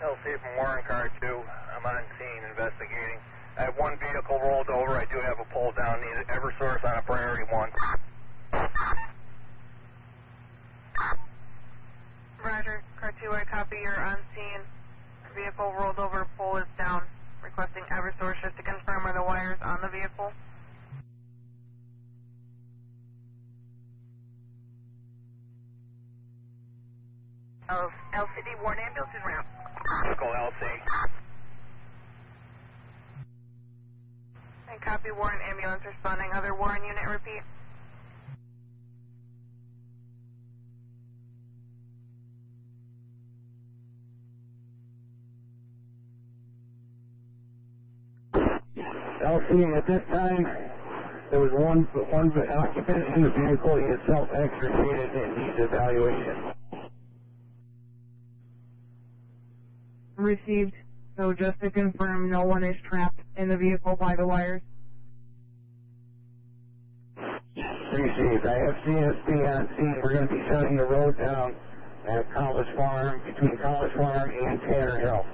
LC from Warren Car 2. I'm on scene investigating. I have one vehicle rolled over. I do have a pull down. Need Eversource on a priority 1. Roger. Car 2, I copy. You're on scene. Vehicle rolled over. Pole is down. Requesting Eversource just to confirm, are the wires on the vehicle? Of LCD Warren ambulance en route. Vehicle LC. And copy. Warren ambulance responding. Other Warren unit, repeat. LC, at this time, there was one occupant in the vehicle. He is self-extricated and needs evaluation. Received. So just to confirm, no one is trapped in the vehicle by the wires? Received. I have CSP on scene. We're going to be shutting the road down at College Farm, between College Farm and Tanner Hill.